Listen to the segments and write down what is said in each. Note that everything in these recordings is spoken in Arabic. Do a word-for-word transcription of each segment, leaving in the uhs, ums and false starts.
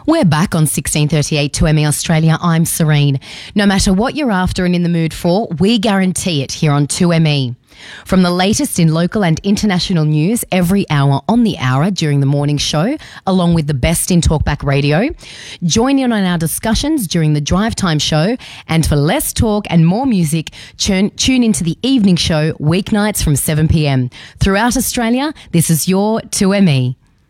We're back on sixteen thirty-eight two M E Australia. I'm Serene. No matter what you're after and in the mood for, we guarantee it here on two M E. From the latest in local and international news every hour on the hour during the morning show, along with the best in Talkback Radio. Join in on our discussions during the Drive Time show, and for less talk and more music, tune, tune into the evening show weeknights from seven p.m. Throughout Australia, this is your two M E.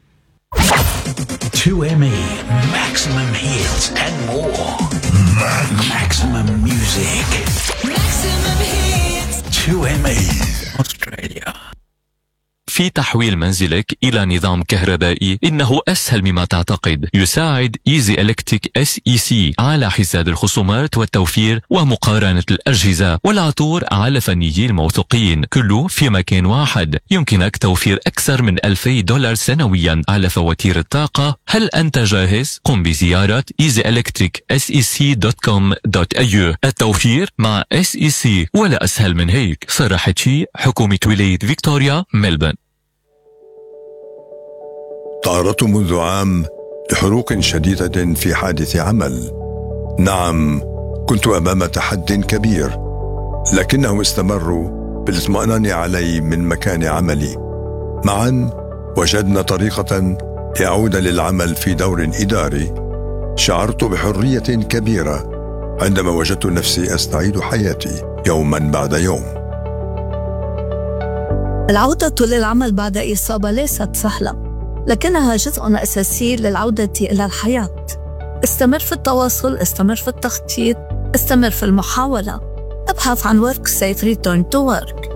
two M E, maximum hits and more. Maximum music. Maximum hits. two M E Australia. في تحويل منزلك إلى نظام كهربائي إنه أسهل مما تعتقد. يساعد إيزي إلكتريك إس إي سي على حساب الخصومات والتوفير ومقارنة الأجهزة والعطور على فنيي الموثوقين، كله في مكان واحد. يمكنك توفير أكثر من ألفي دولار سنويا على فواتير الطاقة. هل أنت جاهز؟ قم بزيارة إيزي إلكتريك إس إي سي دوت كوم دوت إي يو. التوفير مع إس إي سي ولا أسهل من هيك. صراحة شيء حكومة ولاية فيكتوريا ملبن. تعرضت منذ عام لحروق شديدة في حادث عمل. نعم، كنت أمام تحد كبير، لكنهم استمروا بالاطمئنان علي من مكان عملي. معا وجدنا طريقة لأعود للعمل في دور إداري. شعرت بحرية كبيرة عندما وجدت نفسي أستعيد حياتي يوما بعد يوم. العودة للعمل بعد إصابة ليست سهلة، لكنها جزء أساسي للعودة إلى الحياة. استمر في التواصل، استمر في التخطيط، استمر في المحاولة. ابحث عن Work Safe Return to Work.